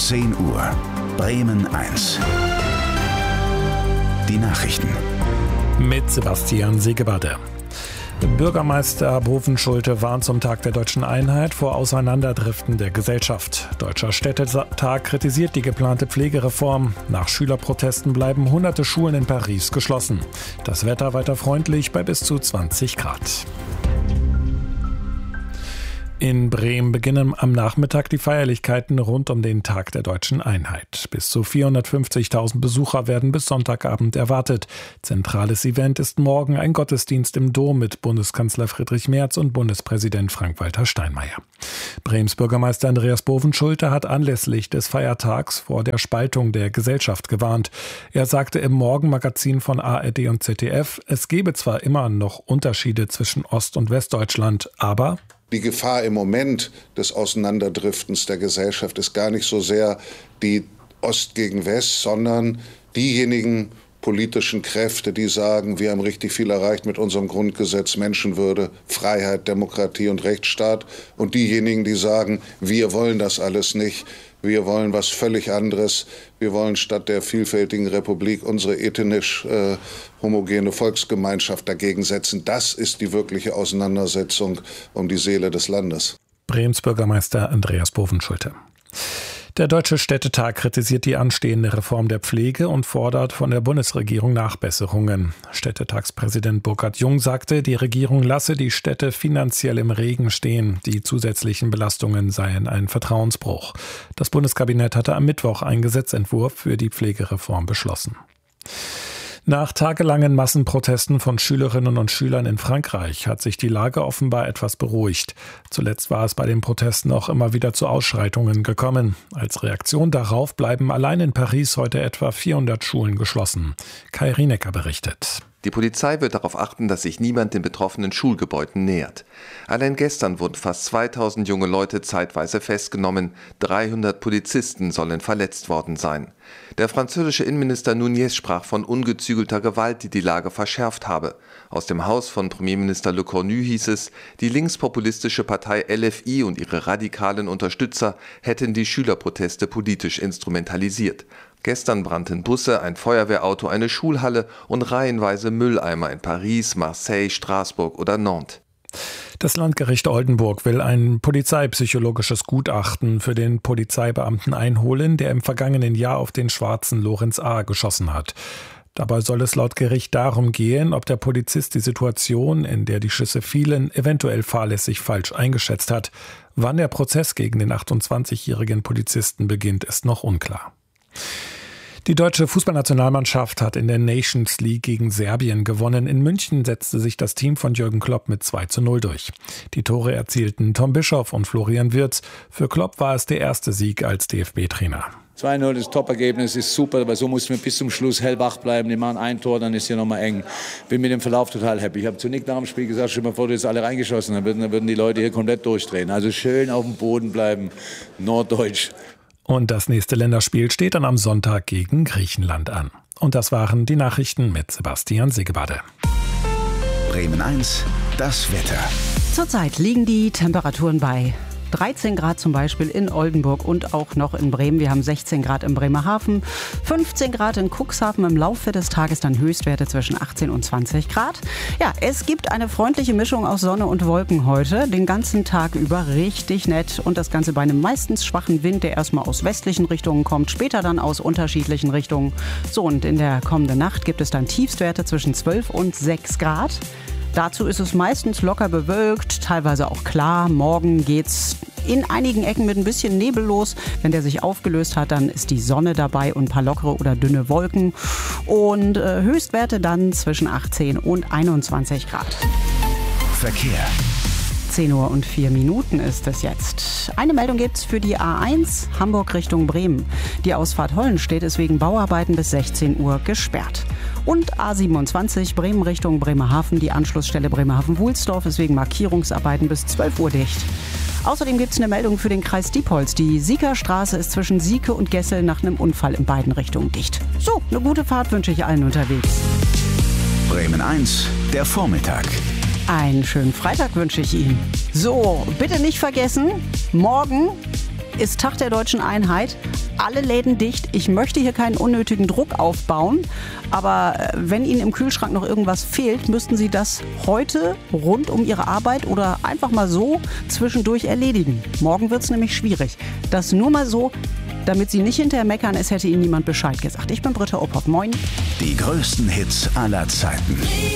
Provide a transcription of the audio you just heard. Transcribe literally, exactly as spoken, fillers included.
zehn Uhr. Bremen eins. Die Nachrichten. Mit Sebastian Segebade. Bürgermeister Bovenschulte warnt zum Tag der Deutschen Einheit vor Auseinanderdriften der Gesellschaft. Deutscher Städtetag kritisiert die geplante Pflegereform. Nach Schülerprotesten bleiben hunderte Schulen in Paris geschlossen. Das Wetter weiter freundlich bei bis zu zwanzig Grad. In Bremen beginnen am Nachmittag die Feierlichkeiten rund um den Tag der Deutschen Einheit. Bis zu vierhundertfünfzigtausend Besucher werden bis Sonntagabend erwartet. Zentrales Event ist morgen ein Gottesdienst im Dom mit Bundeskanzler Friedrich Merz und Bundespräsident Frank-Walter Steinmeier. Brems Bürgermeister Andreas Bovenschulte hat anlässlich des Feiertags vor der Spaltung der Gesellschaft gewarnt. Er sagte im Morgenmagazin von A R D und Z D F, es gebe zwar immer noch Unterschiede zwischen Ost- und Westdeutschland, aber die Gefahr im Moment des Auseinanderdriftens der Gesellschaft ist gar nicht so sehr die Ost gegen West, sondern diejenigen politischen Kräfte, die sagen, wir haben richtig viel erreicht mit unserem Grundgesetz, Menschenwürde, Freiheit, Demokratie und Rechtsstaat. Und diejenigen, die sagen, wir wollen das alles nicht, wir wollen was völlig anderes. Wir wollen statt der vielfältigen Republik unsere ethnisch äh, homogene Volksgemeinschaft dagegen setzen. Das ist die wirkliche Auseinandersetzung um die Seele des Landes. Brems Bürgermeister Andreas Bovenschulte. Der Deutsche Städtetag kritisiert die anstehende Reform der Pflege und fordert von der Bundesregierung Nachbesserungen. Städtetagspräsident Burkhard Jung sagte, die Regierung lasse die Städte finanziell im Regen stehen. Die zusätzlichen Belastungen seien ein Vertrauensbruch. Das Bundeskabinett hatte am Mittwoch einen Gesetzentwurf für die Pflegereform beschlossen. Nach tagelangen Massenprotesten von Schülerinnen und Schülern in Frankreich hat sich die Lage offenbar etwas beruhigt. Zuletzt war es bei den Protesten auch immer wieder zu Ausschreitungen gekommen. Als Reaktion darauf bleiben allein in Paris heute etwa vierhundert Schulen geschlossen. Kai Rienecker berichtet. Die Polizei wird darauf achten, dass sich niemand den betroffenen Schulgebäuden nähert. Allein gestern wurden fast zweitausend junge Leute zeitweise festgenommen. dreihundert Polizisten sollen verletzt worden sein. Der französische Innenminister Nunez sprach von ungezügelter Gewalt, die die Lage verschärft habe. Aus dem Haus von Premierminister Le Cornu hieß es, die linkspopulistische Partei L F I und ihre radikalen Unterstützer hätten die Schülerproteste politisch instrumentalisiert. Gestern brannten Busse, ein Feuerwehrauto, eine Schulhalle und reihenweise Mülleimer in Paris, Marseille, Straßburg oder Nantes. Das Landgericht Oldenburg will ein polizeipsychologisches Gutachten für den Polizeibeamten einholen, der im vergangenen Jahr auf den schwarzen Lorenz A. geschossen hat. Dabei soll es laut Gericht darum gehen, ob der Polizist die Situation, in der die Schüsse fielen, eventuell fahrlässig falsch eingeschätzt hat. Wann der Prozess gegen den achtundzwanzigjährigen Polizisten beginnt, ist noch unklar. Die deutsche Fußballnationalmannschaft hat in der Nations League gegen Serbien gewonnen. In München setzte sich das Team von Jürgen Klopp mit zwei zu null durch. Die Tore erzielten Tom Bischoff und Florian Wirtz. Für Klopp war es der erste Sieg als D F B-Trainer. zwei null, das Top-Ergebnis ist super, aber so mussten wir bis zum Schluss hellwach bleiben. Die machen ein Tor, dann ist hier nochmal eng. Bin mit dem Verlauf total happy. Ich habe zu Nick nach dem Spiel gesagt, stell dir mal vor, du hättest alle reingeschossen, dann würden, dann würden die Leute hier komplett durchdrehen. Also schön auf dem Boden bleiben, norddeutsch. Und das nächste Länderspiel steht dann am Sonntag gegen Griechenland an. Und das waren die Nachrichten mit Sebastian Segebade. Bremen eins, das Wetter. Zurzeit liegen die Temperaturen bei dreizehn Grad zum Beispiel in Oldenburg und auch noch in Bremen. Wir haben sechzehn Grad in Bremerhaven, fünfzehn Grad in Cuxhaven. Im Laufe des Tages dann Höchstwerte zwischen achtzehn und zwanzig Grad. Ja, es gibt eine freundliche Mischung aus Sonne und Wolken heute. Den ganzen Tag über richtig nett. Und das Ganze bei einem meistens schwachen Wind, der erstmal aus westlichen Richtungen kommt, später dann aus unterschiedlichen Richtungen. So, und in der kommenden Nacht gibt es dann Tiefstwerte zwischen zwölf und sechs Grad. Dazu ist es meistens locker bewölkt, teilweise auch klar. Morgen geht's in einigen Ecken mit ein bisschen Nebel los. Wenn der sich aufgelöst hat, dann ist die Sonne dabei und ein paar lockere oder dünne Wolken. Und äh, Höchstwerte dann zwischen achtzehn und einundzwanzig Grad. Verkehr. zehn Uhr und vier Minuten ist es jetzt. Eine Meldung gibt's für die A eins Hamburg Richtung Bremen. Die Ausfahrt Hollenstedt ist wegen Bauarbeiten bis sechzehn Uhr gesperrt. Und A siebenundzwanzig Bremen Richtung Bremerhaven. Die Anschlussstelle Bremerhaven-Wuhlsdorf ist wegen Markierungsarbeiten bis zwölf Uhr dicht. Außerdem gibt es eine Meldung für den Kreis Diepholz. Die Siegerstraße ist zwischen Sieke und Gessel nach einem Unfall in beiden Richtungen dicht. So, eine gute Fahrt wünsche ich allen unterwegs. Bremen eins, der Vormittag. Einen schönen Freitag wünsche ich Ihnen. So, bitte nicht vergessen, morgen ist Tag der deutschen Einheit. Alle Läden dicht. Ich möchte hier keinen unnötigen Druck aufbauen. Aber wenn Ihnen im Kühlschrank noch irgendwas fehlt, müssten Sie das heute rund um Ihre Arbeit oder einfach mal so zwischendurch erledigen. Morgen wird es nämlich schwierig. Das nur mal so, damit Sie nicht hinterher meckern, es hätte Ihnen niemand Bescheid gesagt. Ich bin Britta Ophoff. Moin. Die größten Hits aller Zeiten.